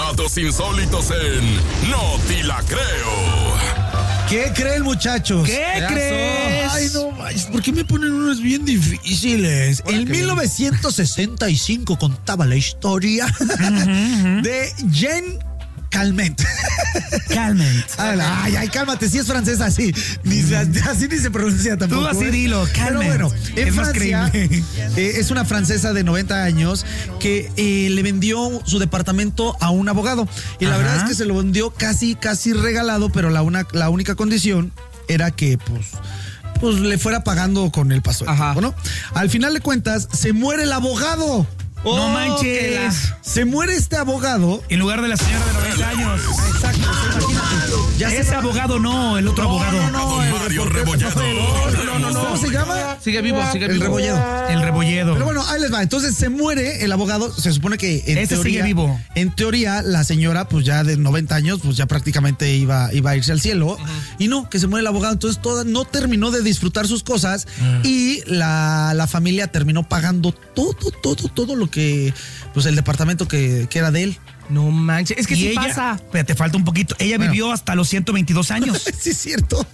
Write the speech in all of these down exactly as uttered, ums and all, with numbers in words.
Datos insólitos en No Te La Creo. ¿Qué creen, muchachos? ¿Qué Pedazo. crees? Ay, no, ¿por qué me ponen unos bien difíciles? En mil novecientos sesenta y cinco contaba la historia uh-huh. de Jeanne Calment. Calment. Ay, ay, cálmate, si es francesa, así. Ni, así ni se pronuncia tampoco. Tú así ¿eh? Dilo, Calment. Pero bueno, en es Francia eh, es una francesa de noventa años que eh, le vendió su departamento a un abogado. Y la Ajá. verdad es que se lo vendió casi, casi regalado, pero la, una, la única condición era que, pues... pues le fuera pagando con el paso del tiempo, ¿no? Al final de cuentas, se muere el abogado. Oh, no manches. La... Se muere este abogado. En lugar de la señora de noventa años. Exacto, imagínate. Ya Ese se... abogado no, el otro no, abogado. No, no, no. Mario Rebolledo. No, no, no, no. ¿Cómo se llama? Sigue vivo, sigue el vivo. Rebolledo. El Rebolledo. Pero bueno, ahí les va. Entonces se muere el abogado. Se supone que en Ese teoría, sigue vivo. En teoría, la señora, pues ya de noventa años, pues ya prácticamente iba, iba a irse al cielo. Uh-huh. Y no, que se muere el abogado. Entonces toda, no terminó de disfrutar sus cosas. Uh-huh. Y la, la familia terminó pagando todo, todo, todo lo que... pues el departamento que, que era de él. No manches, es que sí ella, pasa. Pero te falta un poquito. Ella bueno. vivió hasta los ciento veintidós años. Sí, es cierto.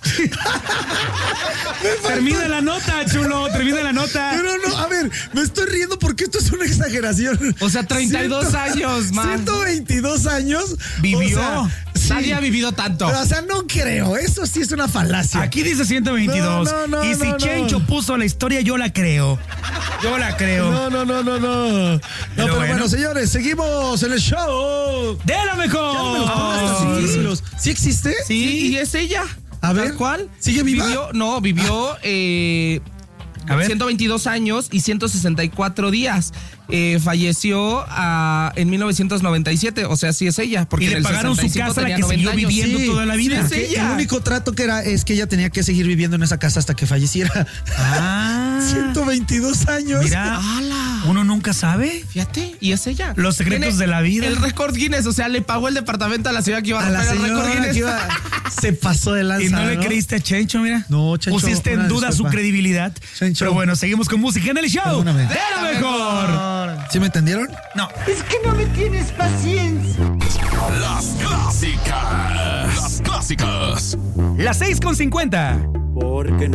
Termina la nota, chulo, termina la nota. Pero no, a ver, me estoy riendo porque esto es una exageración. O sea, treinta y dos Ciento, años más. ciento veintidós años. Vivió. O sea, sí. Nadie ha vivido tanto. O sea, no creo. Eso sí es una falacia. Aquí dice ciento veintidós. No, no, no, y si no, Chencho no. puso la historia, yo la creo. Yo la creo. No, no, no, no, no. No, pero, pero bueno. bueno, señores, seguimos en el show. ¡De la mejor! Ya no me los pongas tan difíciles. ¿Sí existe? Sí, y es ella. A ver, ¿cuál? ¿Sigue viva? Vivió, no, vivió eh, a ver. ciento veintidós años y ciento sesenta y cuatro días. Eh, falleció a, en mil novecientos noventa y siete, o sea, sí es ella. Porque y le en el pagaron su casa, la que siguió años. viviendo sí, toda la vida. Sí es ella. El único trato que era es que ella tenía que seguir viviendo en esa casa hasta que falleciera. Ah. ciento veintidós años. Mira, ¡ala! Uno nunca sabe. Fíjate, y es ella. Los secretos Tiene de la vida. El récord Guinness, o sea, le pagó el departamento a la señora que iba a, a la romper el récord Guinness. Que iba, se pasó de lanza. Y no le ¿no? creíste a Chencho, mira. No, Chencho. Pusiste en duda su credibilidad. Chencho. Pero bueno, seguimos con música en el show. Perdóname. ¡De la mejor! ¿Sí me entendieron? No. Es que no me tienes paciencia. Las clásicas. Las clásicas. Las seis con cincuenta. Porque no.